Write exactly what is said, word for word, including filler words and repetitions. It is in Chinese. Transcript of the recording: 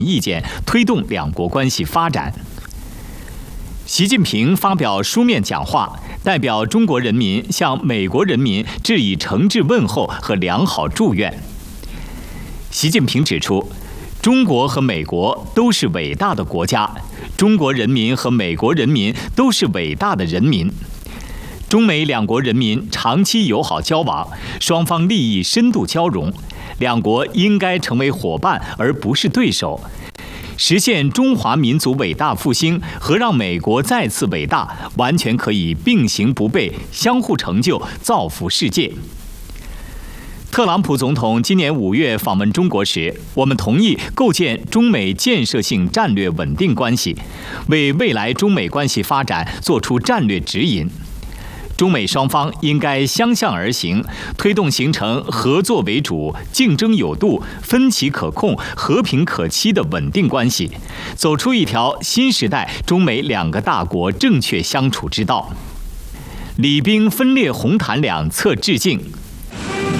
意见，推动两国关系发展。习近平发表书面讲话，代表中国人民向美国人民致以诚挚问候和良好祝愿。习近平指出，中国和美国都是伟大的国家，中国人民和美国人民都是伟大的人民。中美两国人民长期友好交往，双方利益深度交融，两国应该成为伙伴而不是对手。实现中华民族伟大复兴和让美国再次伟大，完全可以并行不悖，相互成就，造福世界。特朗普总统今年五月访问中国时，我们同意构建中美建设性战略稳定关系，为未来中美关系发展作出战略指引。中美双方应该相向而行，推动形成合作为主、竞争有度、分歧可控、和平可期的稳定关系，走出一条新时代中美两个大国正确相处之道。礼兵分列红毯两侧致敬。